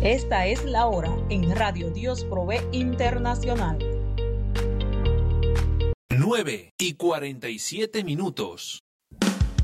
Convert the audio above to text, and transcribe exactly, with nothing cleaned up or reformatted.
Esta es la hora en Radio Dios Provee Internacional. nueve y cuarenta y siete minutos.